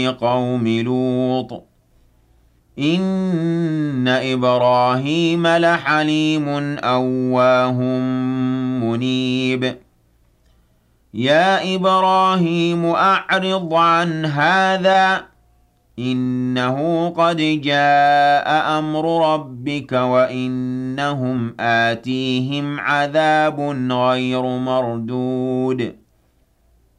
قوم لوط إن إبراهيم لحليم أواه منيب يا إبراهيم أعرض عن هذا إنه قد جاء أمر ربك وإنهم آتيهم عذاب غير مردود